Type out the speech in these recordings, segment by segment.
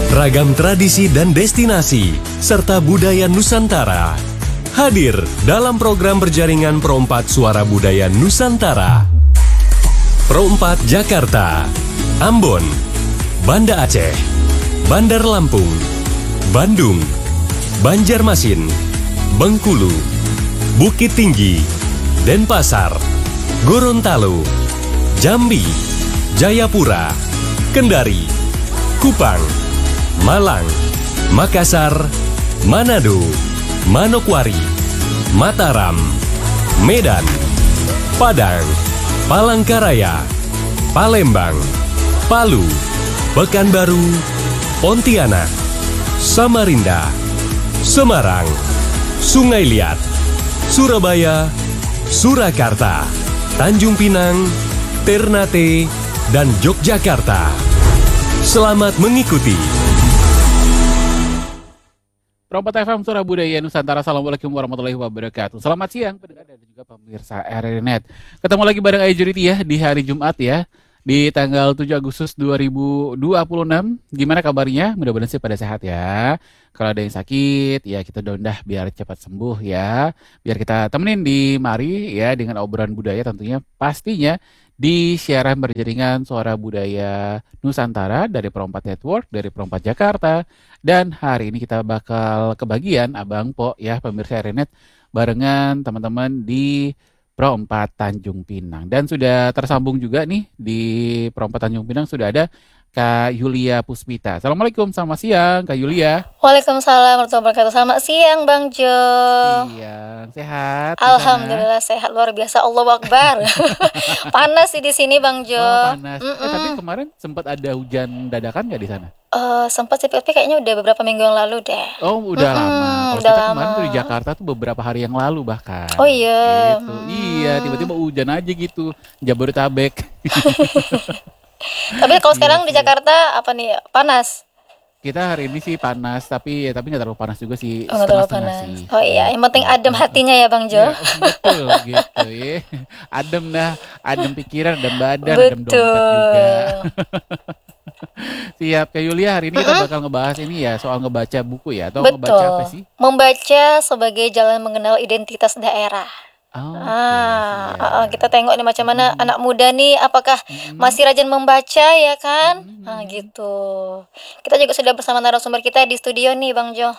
Ragam tradisi dan destinasi, serta budaya Nusantara. Hadir dalam program berjaringan Pro 4 Suara Budaya Nusantara. Pro 4 Jakarta, Ambon, Banda Aceh, Bandar Lampung, Bandung, Banjarmasin, Bengkulu, Bukit Tinggi, Denpasar, Gorontalo, Jambi, Jayapura, Kendari, Kupang, Malang, Makassar, Manado, Manokwari, Mataram, Medan, Padang, Palangkaraya, Palembang, Palu, Pekanbaru, Pontianak, Samarinda, Semarang, Sungai Liat, Surabaya, Surakarta, Tanjung Pinang, Ternate, dan Yogyakarta. Selamat mengikuti. Pro 4 FM Suara Budaya Nusantara. Assalamualaikum warahmatullahi wabarakatuh. Selamat siang pendengar dan juga pemirsa RRI.net. Ketemu lagi bareng Ajuriti ya di hari Jumat ya, di tanggal 7 Agustus 2026. Gimana kabarnya? Mudah-mudahan sih pada sehat ya. Kalau ada yang sakit ya kita doain dah biar cepat sembuh ya. Biar kita temenin di mari ya dengan obrolan budaya tentunya pastinya di siaran berjaringan Suara Budaya Nusantara dari Pro 4 Network, dari Pro 4 Jakarta. Dan hari ini kita bakal kebagian Abang Po ya pemirsa RRI.net barengan teman-teman di Pro 4 Tanjung Pinang. Dan sudah tersambung juga nih di Pro 4 Tanjung Pinang sudah ada Kak Yulia Puspita. Assalamualaikum, selamat siang Kak Yulia. Waalaikumsalam warahmatullahi wabarakatuh. Selamat siang Bang Jo. Siang, sehat? Alhamdulillah sehat luar biasa. Allahu Akbar. Panas sih di sini Bang Jo. Oh, panas. Tapi kemarin sempat ada hujan dadakan nggak di sana? Sempat sih, tapi kayaknya udah beberapa minggu yang lalu deh. Oh, udah lama. Kalau udah kita lama. kemarin tuh di Jakarta tuh beberapa hari yang lalu bahkan. Oh iya. Gitu. Iya, tiba-tiba hujan aja gitu. Jabodetabek. Tapi kalau sekarang di Jakarta apa nih? Panas. Kita hari ini sih panas, tapi nggak terlalu panas juga sih. Oh, nggak terlalu Setengah-setengah panas. sih. Oh iya, yang penting adem hatinya ya Bang Jo. Ya, betul gitu ya. Adem dah, adem pikiran, adem badan, adem dompet juga. Siap, Kak Yulia, hari ini kita bakal ngebahas ini ya, soal ngebaca buku ya, atau ngebaca apa sih? Membaca sebagai jalan mengenal identitas daerah. Oh, Kita tengok nih macam mana anak muda nih, apakah masih rajin membaca ya kan? Gitu. Kita juga sudah bersama narasumber kita di studio nih Bang Jo.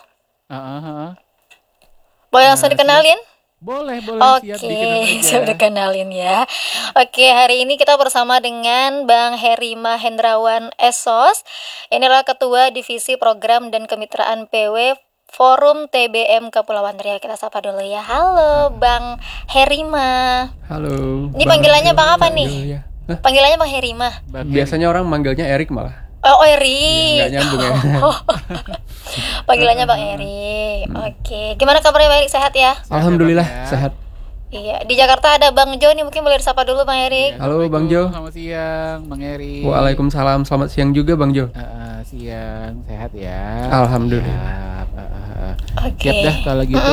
Boleh langsung dikenalin? Boleh, siap Oke, dikenal aja. saya udah kenalin ya. Oke, hari ini kita bersama dengan Bang Herima Hendrawan Esos. Inilah Ketua Divisi Program dan Kemitraan PW Forum TBM Kepulauan Riau. Kita sapa dulu ya. Halo Bang Herima. Halo. Ini panggilannya Bang apa nih? Ya. Panggilannya Bang Herima. Biasanya orang manggilnya Erik malah. Oh, Erik. Nggak nyambung ya. Panggilannya Bang Erik. Oke. Gimana kabarnya Bang Erik? Sehat ya? Alhamdulillah ya. sehat. Iya. Di Jakarta ada Bang Jo nih, mungkin boleh disapa dulu Bang Erik. Halo Bang Jo. Selamat siang, Bang Eri. Waalaikumsalam. Selamat siang juga Bang Jo. Siang, sehat ya. Alhamdulillah. Oke. Siap dah kalau gitu.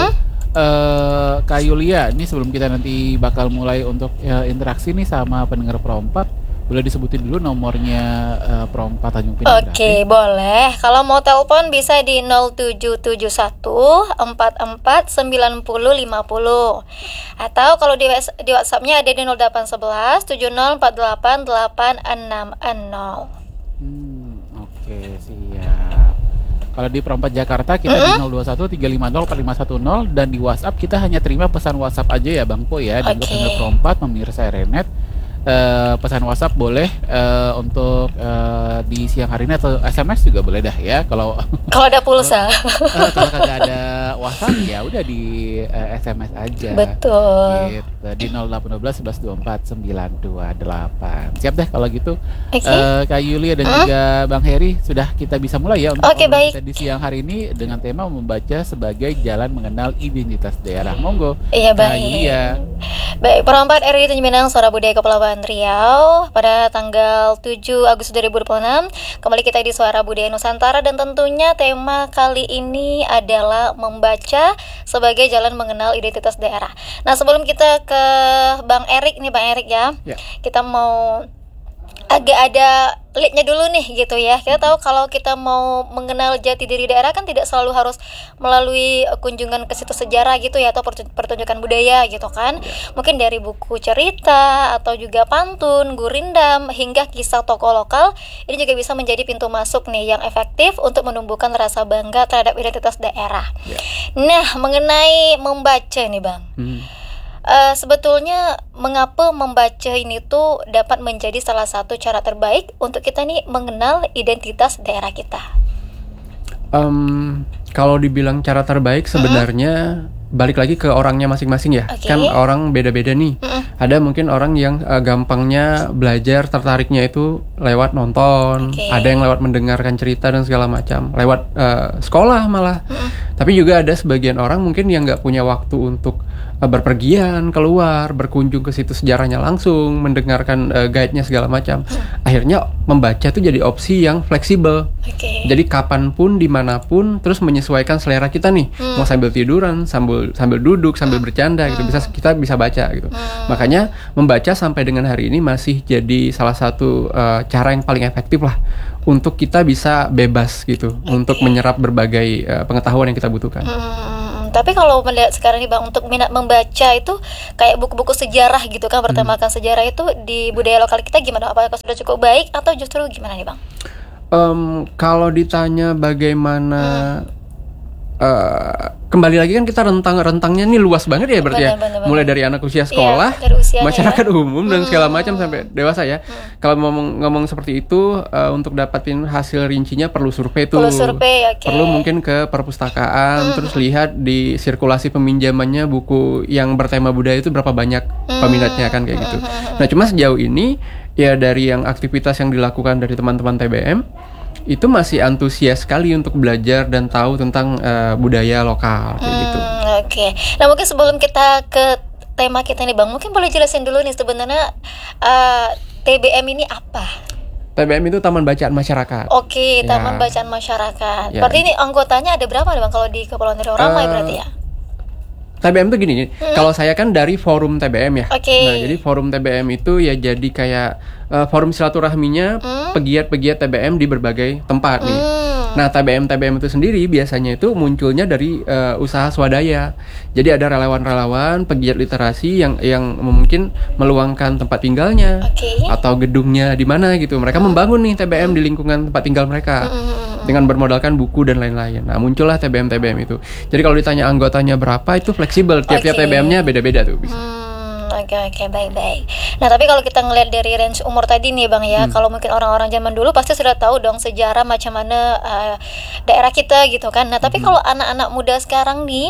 Kak Yulia, ini sebelum kita nanti bakal mulai untuk interaksi nih sama pendengar Pro 4, boleh disebutin dulu nomornya Pro 4 Tanjung Pinang. Oke, boleh. Kalau mau telepon bisa di 0771 44 90 50. Atau kalau di WhatsApp-nya ada di 0811 7048 860. Oke, siap. Kalau di Pro 4 Jakarta kita di 021 350 4510, dan di WhatsApp kita hanya terima pesan WhatsApp aja ya Bang Po ya. Dan untuk pendengar Pro 4 pemirsa RRI.net, pesan WhatsApp boleh untuk di siang hari ini, atau SMS juga boleh dah ya. Kalau ada pulsa. kalau kagak ada WhatsApp ya udah di SMS aja. Betul. Gitu. Di 0812 1124 928. Siap deh kalau gitu. Kak Yulia dan juga Bang Heri, sudah kita bisa mulai ya untuk baik. kita di siang hari ini dengan tema membaca sebagai jalan mengenal identitas daerah. Monggo. Iya, Kak baik. Yulia. Baik, Pro 4 RRI Tanjung Pinang Suara Budaya Kepulauan Riau pada tanggal 7 Agustus 2026. Kembali kita di Suara Budaya Nusantara, dan tentunya tema kali ini adalah membaca sebagai jalan mengenal identitas daerah. Nah, sebelum kita ke Bang Erik nih, Bang Erik ya. Kita mau agak ada leadnya dulu nih gitu ya. Kita tahu kalau kita mau mengenal jati diri daerah kan tidak selalu harus melalui kunjungan ke situs sejarah gitu ya, atau pertunjukan budaya gitu kan. Mungkin dari buku cerita atau juga pantun, gurindam hingga kisah tokoh lokal, ini juga bisa menjadi pintu masuk nih yang efektif untuk menumbuhkan rasa bangga terhadap identitas daerah. Nah, mengenai membaca nih Bang, sebetulnya mengapa membaca ini tuh dapat menjadi salah satu cara terbaik untuk kita nih mengenal identitas daerah kita? Kalau dibilang cara terbaik sebenarnya balik lagi ke orangnya masing-masing ya. Oke. Kan orang beda-beda nih. Ada mungkin orang yang gampangnya belajar, tertariknya itu lewat nonton. Oke. Ada yang lewat mendengarkan cerita dan segala macam, lewat sekolah malah. Tapi juga ada sebagian orang mungkin yang nggak punya waktu untuk berpergian keluar, berkunjung ke situs sejarahnya langsung, mendengarkan guide-nya segala macam. Akhirnya membaca itu jadi opsi yang fleksibel. Oke. Jadi kapanpun, dimanapun, terus menyesuaikan selera kita nih. Mau sambil tiduran, sambil duduk, sambil bercanda gitu, kita bisa baca gitu. Makanya membaca sampai dengan hari ini masih jadi salah satu cara yang paling efektif lah untuk kita bisa bebas gitu, untuk menyerap berbagai pengetahuan yang kita butuhkan. Tapi kalau melihat sekarang nih Bang, untuk minat membaca itu kayak buku-buku sejarah gitu kan, bertemakan sejarah itu di budaya lokal kita gimana? Apakah sudah cukup baik atau justru gimana nih Bang? Kalau ditanya bagaimana, kembali lagi kan kita rentangnya nih luas banget ya berarti ya. Benar. Mulai dari anak usia sekolah, dari usianya masyarakat ya. umum dan segala macam sampai dewasa ya. Kalau ngomong seperti itu, untuk dapatin hasil rincinya perlu survei tuh. Perlu survei, oke. Perlu mungkin ke perpustakaan, terus lihat di sirkulasi peminjamannya buku yang bertema budaya itu berapa banyak peminatnya kan kayak gitu. Nah, cuma sejauh ini ya dari yang aktivitas yang dilakukan dari teman-teman TBM itu masih antusias sekali untuk belajar dan tahu tentang budaya lokal kayak gitu. Oke. Nah, mungkin sebelum kita ke tema kita nih Bang, mungkin boleh jelasin dulu nih sebenarnya TBM ini apa? TBM itu Taman Bacaan Masyarakat. Oke, Ya. Taman Bacaan Masyarakat. Ya. Berarti ini anggotanya ada berapa nih Bang kalau di Kepulauan Riau? Ramai berarti ya? TBM tuh gini, kalau saya kan dari forum TBM ya. Oke. Nah, jadi forum TBM itu ya jadi kayak forum silaturahminya pegiat-pegiat TBM di berbagai tempat nih. Nah, TBM itu sendiri biasanya itu munculnya dari usaha swadaya. Jadi ada relawan-relawan, pegiat literasi yang mungkin meluangkan tempat tinggalnya Oke. atau gedungnya di mana gitu. Mereka membangun nih TBM di lingkungan tempat tinggal mereka dengan bermodalkan buku dan lain-lain. Nah, muncullah TBM itu. Jadi kalau ditanya anggotanya berapa, itu fleksibel. Tiap-tiap Oke. TBM-nya beda-beda tuh bisa. Oke, baik. Nah, tapi kalau kita ngelihat dari range umur tadi nih Bang ya, kalau mungkin orang-orang zaman dulu pasti sudah tahu dong sejarah macam mana daerah kita gitu kan. Nah, tapi kalau anak-anak muda sekarang nih,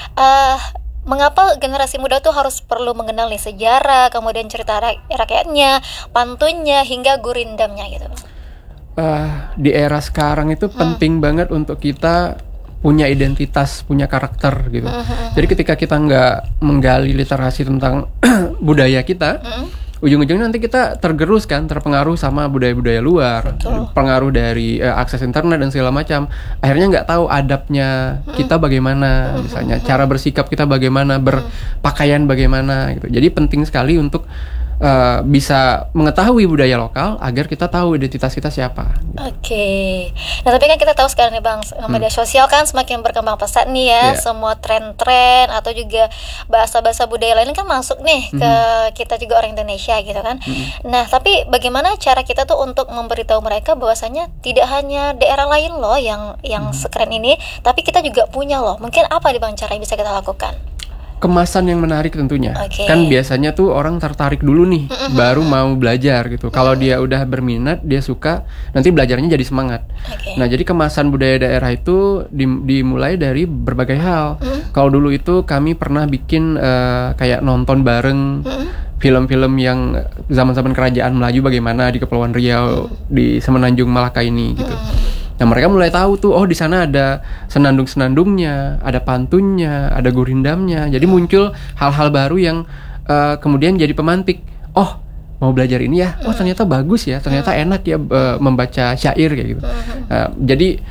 mengapa generasi muda tuh harus perlu mengenal nih sejarah, kemudian cerita rakyatnya, pantunnya, hingga gurindamnya gitu Bang? Di era sekarang itu penting banget untuk kita punya identitas, punya karakter gitu. Jadi ketika kita nggak menggali literasi tentang budaya kita, ujung-ujungnya nanti kita tergerus kan, terpengaruh sama budaya-budaya luar, pengaruh dari akses internet dan segala macam. Akhirnya nggak tahu adabnya kita bagaimana, misalnya cara bersikap kita bagaimana, berpakaian bagaimana gitu. Jadi penting sekali untuk bisa mengetahui budaya lokal agar kita tahu identitas kita siapa. Oke. Nah, tapi kan kita tahu sekarang nih Bang, media sosial kan semakin berkembang pesat nih ya. Yeah. Semua tren-tren atau juga bahasa-bahasa budaya lain kan masuk nih ke kita juga orang Indonesia gitu kan. Nah, tapi bagaimana cara kita tuh untuk memberitahu mereka bahwasanya tidak hanya daerah lain loh yang sekeren ini, tapi kita juga punya loh. Mungkin apa nih Bang cara yang bisa kita lakukan? Kemasan yang menarik tentunya. Oke. Kan biasanya tuh orang tertarik dulu nih, baru mau belajar gitu. Kalau dia udah berminat, dia suka, nanti belajarnya jadi semangat. Oke. Nah, jadi kemasan budaya daerah itu dimulai dari berbagai hal. Kalau dulu itu kami pernah bikin kayak nonton bareng film-film yang zaman-zaman kerajaan Melayu bagaimana di Kepulauan Riau, di Semenanjung Malaka ini gitu. Nah, mereka mulai tahu tuh, oh di sana ada senandung-senandungnya, ada pantunnya, ada gurindamnya. Jadi muncul hal-hal baru yang kemudian jadi pemantik. Oh, mau belajar ini ya? Oh, ternyata bagus ya, ternyata enak ya membaca syair kayak gitu. Jadi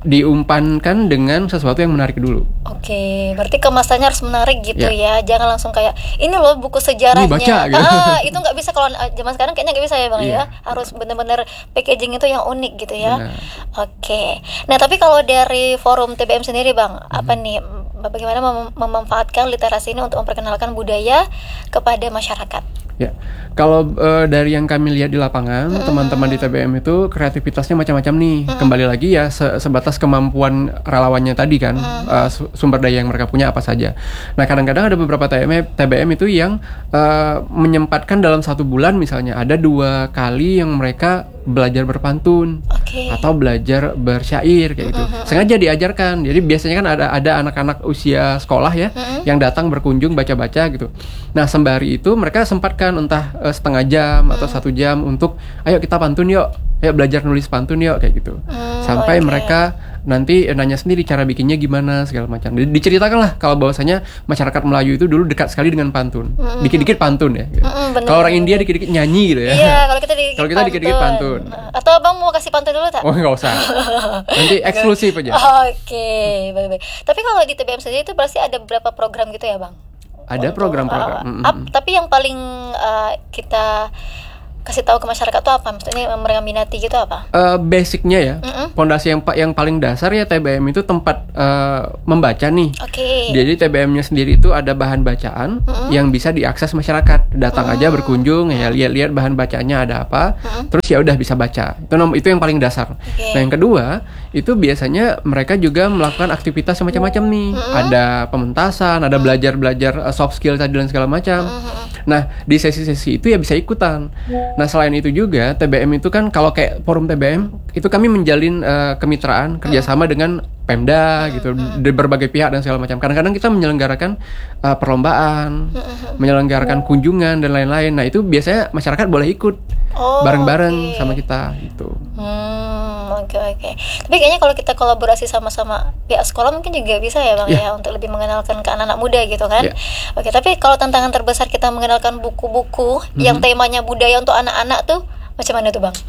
diumpankan dengan sesuatu yang menarik dulu. Oke, berarti kemasannya harus menarik gitu Ya. ya. Jangan langsung kayak ini loh buku sejarahnya. Ini baca, gitu. Itu nggak bisa kalau zaman sekarang kayaknya nggak bisa ya Bang Iya. ya. Harus bener-bener packaging itu yang unik gitu ya. Benar. Oke. Nah, tapi kalau dari forum TBM sendiri Bang, apa nih bagaimana memanfaatkan literasi ini untuk memperkenalkan budaya kepada masyarakat? Ya, kalau dari yang kami lihat di lapangan, teman-teman di TBM itu kreativitasnya macam-macam nih. Kembali lagi ya sebatas kemampuan relawannya tadi kan, sumber daya yang mereka punya apa saja. Nah, kadang-kadang ada beberapa TBM itu yang menyempatkan dalam 1 bulan misalnya ada 2 kali yang mereka belajar berpantun Oke. atau belajar bersyair kayak gitu. Sengaja diajarkan. Jadi biasanya kan ada anak-anak usia sekolah ya yang datang berkunjung baca-baca gitu. Nah, sembari itu mereka sempatkan entah setengah jam atau 1 jam untuk ayo kita pantun yuk. Ayo belajar nulis pantun yuk kayak gitu. Sampai oke. mereka nanti nanya sendiri cara bikinnya gimana segala macam. Diceritakan lah kalau bahwasanya masyarakat Melayu itu dulu dekat sekali dengan pantun. Dikit-dikit pantun ya gitu. Bener. Kalau orang India dikit-dikit nyanyi gitu ya. Iya, kalau kita Kalau kita dikit-dikit pantun. Atau Abang mau kasih pantun dulu tak? Oh, nggak usah. Nanti eksklusif aja. Oke, baik-baik. Tapi kalau di TBM sendiri itu berarti ada beberapa program gitu ya Bang? Ada program-program. Tapi yang paling kita kasih tahu ke masyarakat tuh apa? Maksudnya yang mereka minati gitu apa? Basicnya ya, pondasi yang paling dasar ya TBM itu tempat membaca nih. Oke. Jadi TBM-nya sendiri itu ada bahan bacaan yang bisa diakses masyarakat. Datang aja berkunjung ya, lihat-lihat bahan bacaannya ada apa, terus ya udah bisa baca. Itu yang paling dasar. Oke. Nah, yang kedua itu biasanya mereka juga melakukan aktivitas macam-macam nih. Ada pementasan, ada belajar soft skill tadi dan segala macam. Nah, di sesi-sesi itu ya bisa ikutan. Nah, selain itu juga TBM itu kan kalau kayak forum TBM itu kami menjalin kemitraan kerjasama dengan Pemda gitu, dari berbagai pihak dan segala macam. Kadang-kadang kita menyelenggarakan perlombaan, menyelenggarakan kunjungan dan lain-lain. Nah, itu biasanya masyarakat boleh ikut bareng-bareng sama kita gitu. Oke. Tapi kayaknya kalau kita kolaborasi sama-sama pihak sekolah mungkin juga bisa ya Bang ya untuk lebih mengenalkan ke anak-anak muda gitu kan. Oke, tapi kalau tantangan terbesar kita mengenalkan buku-buku yang temanya budaya untuk anak-anak tuh macam mana tuh Bang?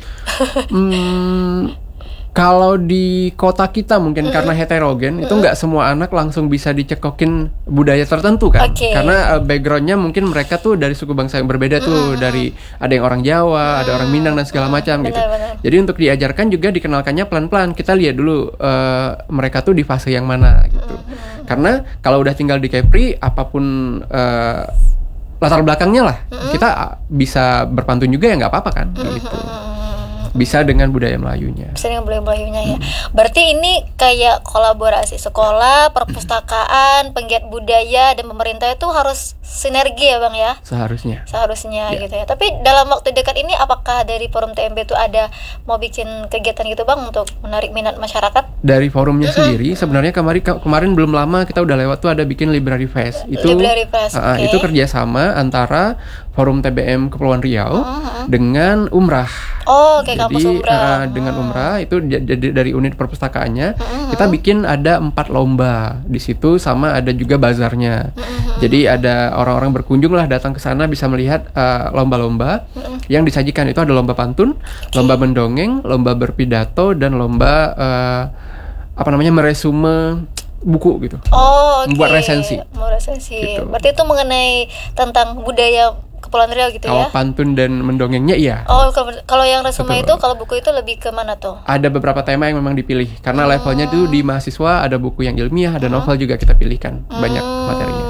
Kalau di kota kita mungkin karena heterogen itu nggak semua anak langsung bisa dicekokin budaya tertentu kan. Oke. Karena backgroundnya mungkin mereka tuh dari suku bangsa yang berbeda tuh, dari ada yang orang Jawa, ada orang Minang dan segala macam gitu. Benar. Jadi untuk diajarkan juga dikenalkannya pelan-pelan. Kita lihat dulu mereka tuh di fase yang mana gitu. Karena kalau udah tinggal di Kepri, apapun latar belakangnya lah, kita bisa berpantun juga ya nggak apa-apa kan gitu. Bisa dengan budaya Melayunya. Bisa dengan budaya Melayunya ya. Berarti ini kayak kolaborasi sekolah, perpustakaan, penggiat budaya dan pemerintah itu harus sinergi ya Bang ya. Seharusnya Gitu ya. Tapi dalam waktu dekat ini apakah dari forum TMB itu ada mau bikin kegiatan gitu Bang untuk menarik minat masyarakat? dari forumnya sendiri sebenarnya kemarin belum lama kita udah lewat tuh ada bikin Library Fest. Library Fest, oke. Itu kerjasama antara Forum TBM Kepulauan Riau dengan Umrah. Oh, kayak kampus Jadi Umrah. dengan Umrah itu dari unit perpustakaannya kita bikin ada 4 lomba di situ, sama ada juga bazarnya. Jadi ada orang-orang berkunjung lah datang ke sana bisa melihat lomba-lomba yang disajikan. Itu ada lomba pantun, lomba mendongeng, lomba berpidato, dan lomba meresume buku gitu. Oh, oke. Membuat resensi. Mau resensi. Gitu. Berarti itu mengenai tentang budaya Kepulauan Riau gitu Kalau ya. pantun dan mendongengnya iya. Oh, kalau yang resume Betul. itu, kalau buku itu lebih ke mana tuh? Ada beberapa tema yang memang dipilih karena levelnya tuh di mahasiswa ada buku yang ilmiah, ada novel juga kita pilihkan banyak materinya.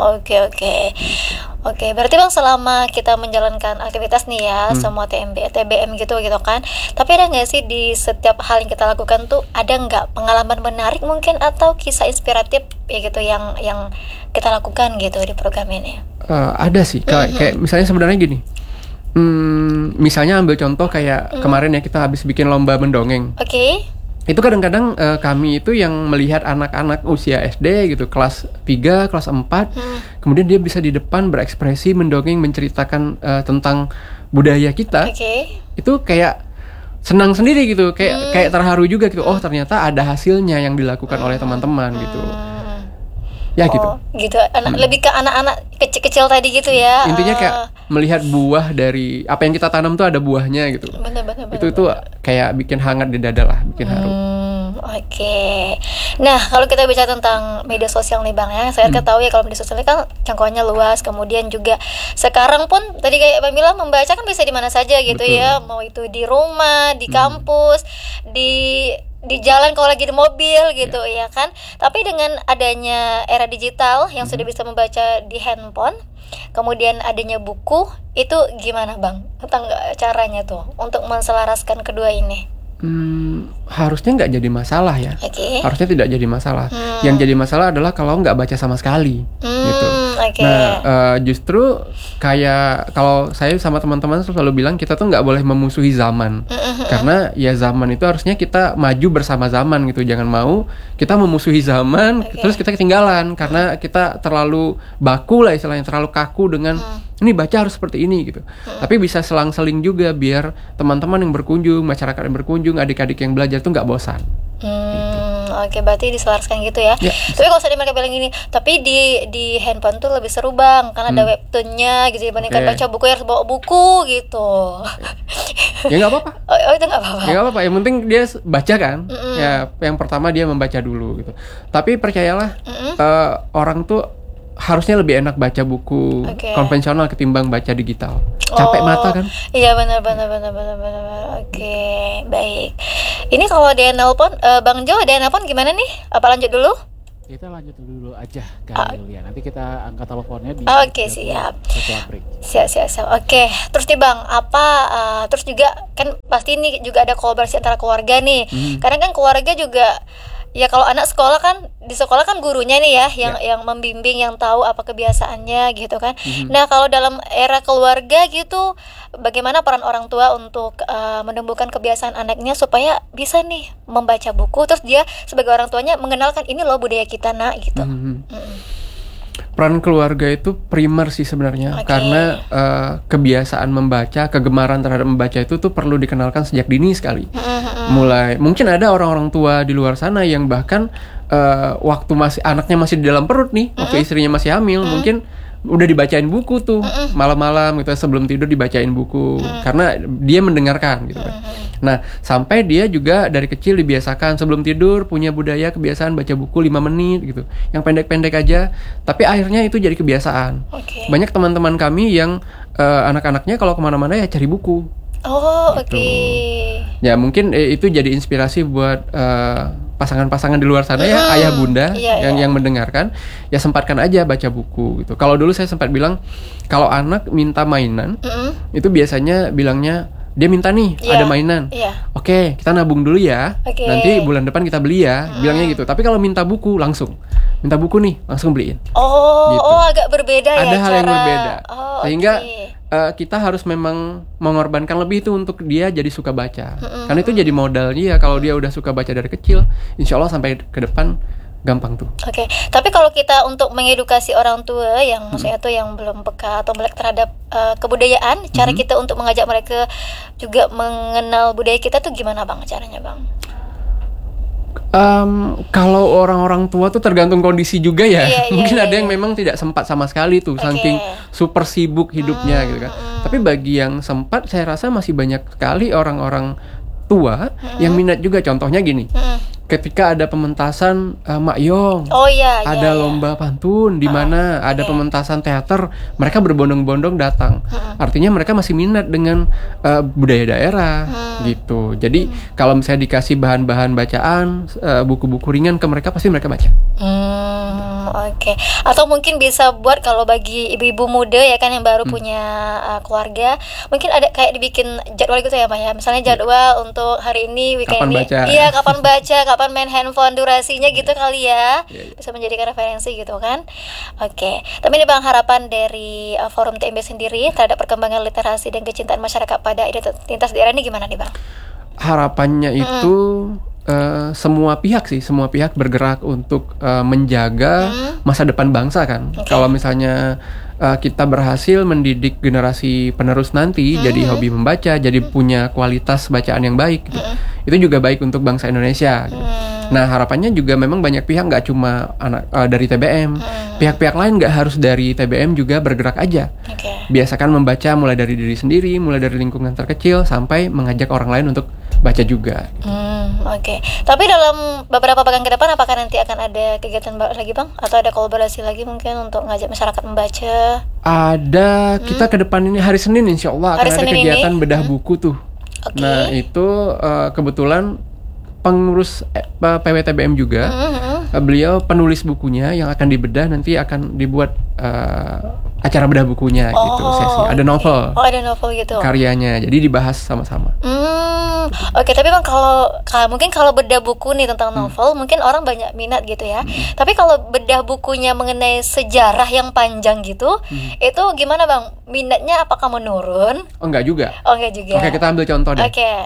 Oke, berarti Bang selama kita menjalankan aktivitas nih ya, semua TBM gitu kan. Tapi ada nggak sih di setiap hal yang kita lakukan tuh ada nggak pengalaman menarik mungkin atau kisah inspiratif ya gitu yang kita lakukan gitu di program ini? Ada sih, kayak misalnya sebenarnya gini. Misalnya ambil contoh kayak kemarin ya kita habis bikin lomba mendongeng. Oke. Itu kadang-kadang kami itu yang melihat anak-anak usia SD gitu, kelas 3, kelas 4, kemudian dia bisa di depan berekspresi, mendongeng, menceritakan tentang budaya kita. Oke. Itu kayak senang sendiri gitu, kayak terharu juga gitu. Oh, ternyata ada hasilnya yang dilakukan oleh teman-teman gitu. Ya gitu. Oh, gitu. Lebih ke anak-anak kecil-kecil tadi gitu ya. Intinya kayak melihat buah dari apa yang kita tanam tuh ada buahnya gitu. Bener. Itu kayak bikin hangat di dada lah, bikin haru. Oke. Nah, kalau kita bicara tentang media sosial nih Bang ya, saya ketahui ya kalau media sosial ini kan jangkauannya luas, kemudian juga sekarang pun tadi kayak Bang bilang membaca kan bisa di mana saja gitu. Betul. Ya, mau itu di rumah, di kampus, di jalan kalau lagi di mobil gitu ya kan. Tapi dengan adanya era digital yang sudah bisa membaca di handphone, kemudian adanya buku, itu gimana Bang tentang caranya tuh untuk menselaraskan kedua ini? Harusnya nggak jadi masalah ya. Oke. Harusnya tidak jadi masalah. Yang jadi masalah adalah kalau nggak baca sama sekali gitu. Oke. Nah, justru kayak kalau saya sama teman-teman selalu bilang kita tuh nggak boleh memusuhi zaman. Karena ya zaman itu harusnya kita maju bersama zaman gitu. Jangan mau kita memusuhi zaman terus kita ketinggalan karena kita terlalu baku lah istilahnya, terlalu kaku dengan ini baca harus seperti ini gitu. Tapi bisa selang-seling juga biar teman-teman yang berkunjung, masyarakat yang berkunjung, adik-adik yang belajar tuh nggak bosan. Oke, berarti diselaraskan gitu ya. Tapi kalau saya mereka bilang gini, tapi di handphone tuh lebih seru Bang, karena ada webtoonnya gitu dibandingkan baca buku harus bawa buku gitu. Ya nggak apa-apa. Oh, itu nggak apa-apa. Ya nggak apa-apa. Yang penting dia baca kan. Ya yang pertama dia membaca dulu gitu. Tapi percayalah orang tuh harusnya lebih enak baca buku konvensional ketimbang baca digital. Capek mata kan? Iya benar. Oke, baik. Ini kalau dia nelpon, Bang Jo ada nelpon gimana nih? Apa lanjut dulu? Kita lanjut dulu aja Kak Yulia. Nanti kita angkat teleponnya di Oke, siap. setelah break. Siap. Oke, terus nih Bang, terus juga kan pasti ini juga ada kolaborasi antara keluarga nih. Karena kan keluarga juga ya kalau anak sekolah kan di sekolah kan gurunya nih ya yang membimbing, yang tahu apa kebiasaannya gitu kan. Nah, kalau dalam era keluarga gitu bagaimana peran orang tua untuk menumbuhkan kebiasaan anaknya supaya bisa nih membaca buku, terus dia sebagai orang tuanya mengenalkan ini loh budaya kita nak gitu. Peran keluarga itu primer sih sebenarnya. Karena kebiasaan membaca, kegemaran terhadap membaca itu tuh perlu dikenalkan sejak dini sekali. Mulai mungkin ada orang-orang tua di luar sana yang bahkan waktu anaknya masih di dalam perut nih, waktu istrinya masih hamil, mungkin udah dibacain buku tuh malam-malam gitu, sebelum tidur dibacain buku karena dia mendengarkan gitu kan. Nah, sampai dia juga dari kecil dibiasakan sebelum tidur punya budaya kebiasaan baca buku 5 menit gitu, yang pendek-pendek aja, tapi akhirnya itu jadi kebiasaan. Banyak teman-teman kami yang anak-anaknya kalau kemana-mana ya cari buku. Gitu. Ya mungkin itu jadi inspirasi buat pasangan-pasangan di luar sana ya, ayah bunda yang mendengarkan, ya sempatkan aja baca buku gitu. Kalau dulu saya sempat bilang kalau anak minta mainan, itu biasanya bilangnya dia minta nih ada mainan. Oke, kita nabung dulu ya. Nanti bulan depan kita beli ya. Bilangnya gitu. Tapi kalau minta buku langsung. Minta buku nih, langsung beliin. Gitu. Agak berbeda ya ada hal yang berbeda. Sehingga kita harus memang mengorbankan lebih itu untuk dia jadi suka baca. Karena itu jadi modalnya ya, kalau dia udah suka baca dari kecil, insya Allah sampai ke depan gampang tuh. Tapi kalau kita untuk mengedukasi orang tua yang maksudnya tuh yang belum peka atau melek terhadap kebudayaan, cara kita untuk mengajak mereka juga mengenal budaya kita tuh gimana Bang caranya Bang? Kalau orang-orang tua tuh tergantung kondisi juga ya. Mungkin ada yang memang tidak sempat sama sekali tuh, saking super sibuk hidupnya gitu kan. Tapi bagi yang sempat, saya rasa masih banyak sekali orang-orang tua yang minat juga. Contohnya gini, ketika ada pementasan Mak Yong, ada lomba pantun di mana ada pementasan teater, mereka berbondong-bondong datang. Artinya mereka masih minat dengan budaya daerah gitu. Jadi kalau misalnya dikasih bahan-bahan bacaan, buku-buku ringan ke mereka, pasti mereka baca. Atau mungkin bisa buat kalau bagi ibu-ibu muda ya kan yang baru punya keluarga, mungkin ada kayak dibikin jadwal gitu ya Pak ya. Misalnya jadwal untuk hari ini, weekend ini, kapan baca, kapan main handphone, durasinya gitu kali ya. Bisa menjadikan referensi gitu kan. Tapi ini Bang, harapan dari Forum TMB sendiri terhadap perkembangan literasi dan kecintaan masyarakat pada identitas daerah ini gimana nih Bang? Harapannya itu semua pihak bergerak untuk menjaga masa depan bangsa kan. Kalau misalnya kita berhasil mendidik generasi penerus nanti jadi hobi membaca, jadi punya kualitas bacaan yang baik gitu. Itu juga baik untuk bangsa Indonesia gitu. Nah, harapannya juga memang banyak pihak, nggak cuma dari TBM, pihak-pihak lain nggak harus dari TBM juga bergerak aja. Biasakan membaca mulai dari diri sendiri, mulai dari lingkungan terkecil sampai mengajak orang lain untuk baca juga. Oke. Tapi dalam beberapa pekan ke depan apakah nanti akan ada kegiatan lagi Bang? Atau ada kolaborasi lagi mungkin untuk ngajak masyarakat membaca? Ada, kita ke depan ini hari Senin insya Allah akan Hari ada Senin kegiatan ini? bedah buku tuh. Oke. Nah itu kebetulan pengurus PWTBM juga, beliau penulis bukunya yang akan dibedah, nanti akan dibuat acara bedah bukunya gitu, sesi. Ada novel. Oh, ada novel gitu. Karyanya, jadi dibahas sama-sama. Oke, tapi Bang mungkin kalau bedah buku nih tentang novel, mungkin orang banyak minat gitu ya. Tapi kalau bedah bukunya mengenai sejarah yang panjang gitu, itu gimana Bang? Minatnya apakah menurun? Oh enggak juga. Oh, enggak juga. Oke, kita ambil contoh deh. Oke.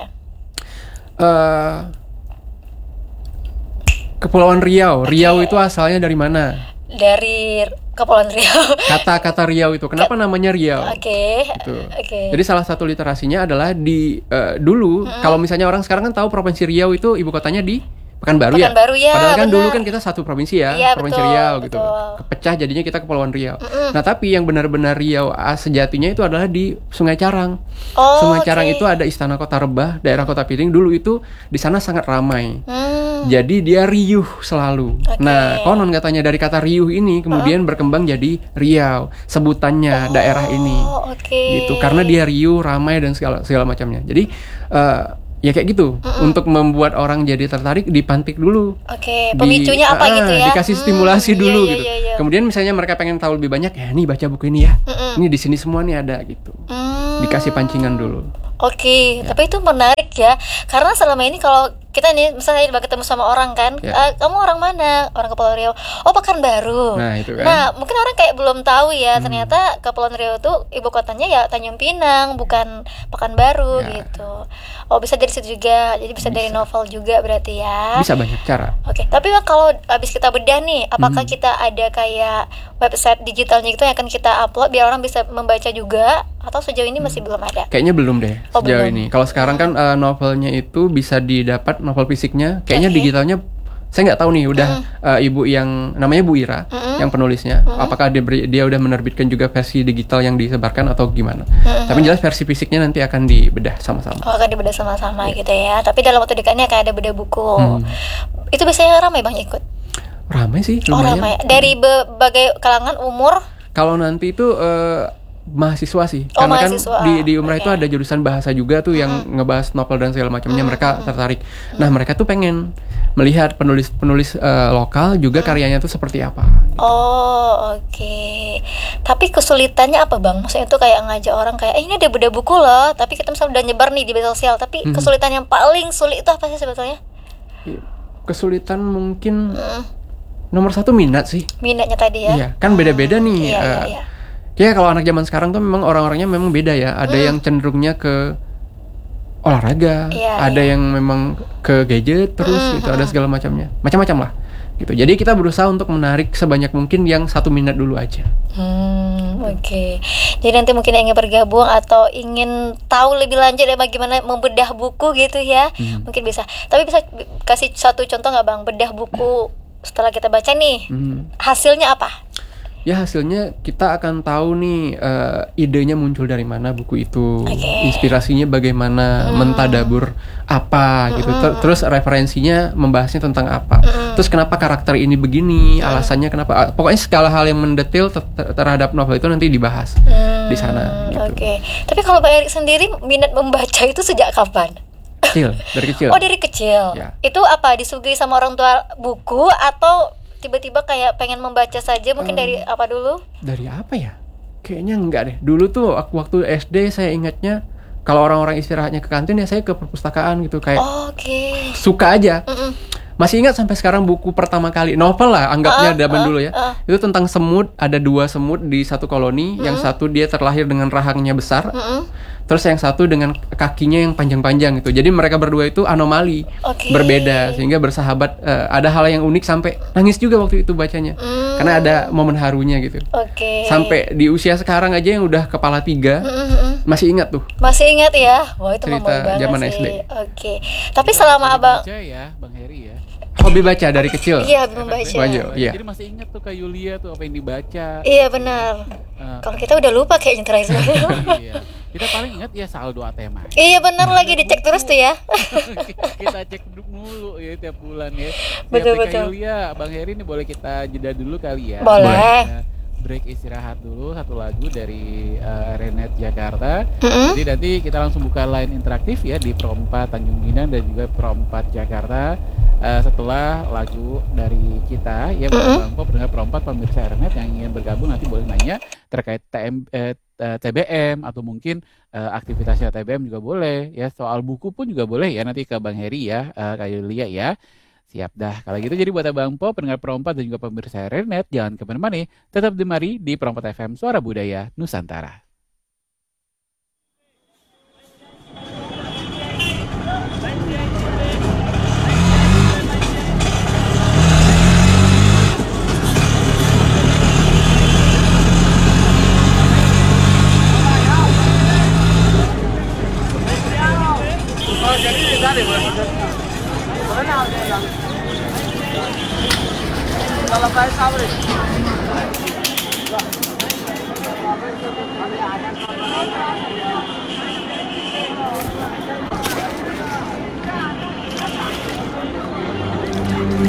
Kepulauan Riau. Riau itu asalnya dari mana? Dari Kepulauan Riau. Kata-kata Riau itu, kenapa namanya Riau? Oke. Gitu. Oke. Jadi salah satu literasinya adalah di dulu, kalau misalnya orang sekarang kan tahu Provinsi Riau itu ibu kotanya di Pekanbaru ya. Pekanbaru ya, Padahal kan benar. dulu kan kita satu provinsi ya, Iya, Provinsi betul, Riau gitu. betul. Kepecah jadinya kita Kepulauan Riau. Nah, tapi yang benar-benar Riau sejatinya itu adalah di Sungai Carang. Oh, Sungai Carang oke. itu ada Istana Kota Rebah, daerah Kota Piring. Dulu itu di sana sangat ramai. Hmm. Jadi dia riuh selalu. Oke. Nah, konon katanya dari kata riuh ini kemudian berkembang jadi Riau, sebutannya daerah ini. Oh, oke. Gitu. Karena dia riuh, ramai dan segala macamnya. Jadi ya kayak gitu. Untuk membuat orang jadi tertarik dipantik dulu. Oke, pemicunya apa gitu ya? Dikasih stimulasi Iya, dulu iya, gitu. iya, iya. Kemudian misalnya mereka pengen tahu lebih banyak, ya nih baca buku ini ya. Ini di sini semua nih ada gitu. Dikasih pancingan dulu. Oke, tapi itu menarik ya. Karena selama ini kalau kita nih misalnya ketemu sama orang kan, Ya. kamu orang mana? Orang Kepulauan Riau. Oh, Pekanbaru. Nah, itu kan. Nah, mungkin orang kayak belum tahu ya, ternyata Kepulauan Riau itu ibu kotanya ya Tanjung Pinang, bukan Pekanbaru Ya. gitu. Oh, bisa dari situ juga. Jadi bisa dari novel juga berarti ya. Bisa banyak cara. Oke, tapi Bang, kalau habis kita bedah nih, apakah kita ada kayak website digitalnya itu yang akan kita upload biar orang bisa membaca juga, atau sejauh ini masih belum ada? Kayaknya belum deh Oh, sejauh belum. ini. Kalau sekarang kan novelnya itu bisa didapat novel fisiknya. Kayaknya Oke. digitalnya saya nggak tahu nih. Udah ibu yang namanya Bu Ira yang penulisnya. Apakah dia udah menerbitkan juga versi digital yang disebarkan atau gimana? Tapi jelas versi fisiknya nanti akan dibedah sama-sama. Oh, akan dibedah sama-sama gitu ya. Tapi dalam waktu dekat ini akan ada bedah buku. Itu biasanya ramai Bang ikut? Ramai sih, Oh, lumayan. ramai. Dari berbagai kalangan umur. Kalau nanti itu mahasiswa sih, Oh, karena mahasiswa. kan di Umrah Oke. itu ada jurusan bahasa juga tuh yang ngebahas novel dan segala macamnya, mereka tertarik. Nah, mereka tuh pengen melihat penulis lokal juga karyanya tuh seperti apa. Oh, oke. Tapi kesulitannya apa Bang? Maksudnya itu kayak ngajak orang kayak, ini ada bedah buku loh, tapi kita misalnya udah nyebar nih di media sosial, tapi kesulitan yang paling sulit itu apa sih sebetulnya? Kesulitan mungkin nomor satu minat sih. Minatnya tadi ya? Iya, kan beda-beda nih. Iya, iya, iya. Ya kalau anak zaman sekarang tuh memang orang-orangnya memang beda ya. Ada yang cenderungnya ke olahraga, Iya, ada yang memang ke gadget terus gitu, ada segala macamnya, macam-macam lah. Gitu. Jadi kita berusaha untuk menarik sebanyak mungkin yang satu minat dulu aja. Oke. Jadi nanti mungkin yang ingin bergabung atau ingin tahu lebih lanjut ya bagaimana membedah buku gitu ya, mungkin bisa. Tapi bisa kasih satu contoh nggak Bang, bedah buku setelah kita baca nih, hasilnya apa? Ya hasilnya kita akan tahu nih idenya muncul dari mana buku itu, Oke. inspirasinya bagaimana, mentadabur apa gitu, terus referensinya membahasnya tentang apa, terus kenapa karakter ini begini, alasannya kenapa, pokoknya segala hal yang mendetail terhadap novel itu nanti dibahas di sana. Gitu. Oke. Tapi kalau Mbak Erik sendiri minat membaca itu sejak kapan? Kecil, dari kecil. Oh, dari kecil. Ya. Itu apa disuguhi sama orang tua buku atau tiba-tiba kayak pengen membaca saja, mungkin dari apa dulu? Dari apa ya? Kayaknya enggak deh. Dulu tuh waktu SD saya ingatnya kalau orang-orang istirahatnya ke kantin ya saya ke perpustakaan gitu, kayak Oke. suka aja. Masih ingat sampai sekarang buku pertama kali novel lah anggapnya zaman dulu ya. Itu tentang semut, ada 2 semut di satu koloni, yang satu dia terlahir dengan rahangnya besar. Terus yang satu dengan kakinya yang panjang-panjang gitu. Jadi mereka berdua itu anomali, Oke. berbeda sehingga bersahabat. Ada hal yang unik sampai nangis juga waktu itu bacanya. Karena ada momen harunya gitu. Oke. Sampai di usia sekarang aja yang udah kepala 3 masih ingat tuh. Masih ingat ya? Wah, itu Cerita membawa banget zaman sih. SD. Oke. Tapi selama Abang Baca ya, Bang Heri ya. Hobi baca dari kecil. iya membaca. Wajar. Iya. Jadi masih ingat tuh Kak Yulia tuh apa yang dibaca. Iya benar. Kalau kita udah lupa kayaknya terakhir. Iya. Kita paling ingat ya saldo ATM aja. Iya bener lagi dicek terus tuh ya. Kita cek mulu ya tiap bulan ya. Betul. Yulia, Bang Heri ini boleh kita jeda dulu kali ya. Boleh. Kita break istirahat dulu, satu lagu dari Renet Jakarta. Mm-mm. Jadi nanti kita langsung buka line interaktif ya di Pro 4 Tanjung Pinang dan juga Pro 4 Jakarta. Setelah lagu dari kita ya Bang Po pendengar Pro 4 pemirsa Renet yang ingin bergabung nanti boleh nanya terkait TBM atau mungkin aktivitasnya TBM juga boleh ya, soal buku pun juga boleh ya nanti ke Bang Heri ya, Kak Yulia ya. Siap dah kalau gitu. Jadi buat Bang Po pendengar Pro 4 dan juga pemirsa Renet, jangan kemana-mana, tetap demari di Pro 4 FM Suara Budaya Nusantara.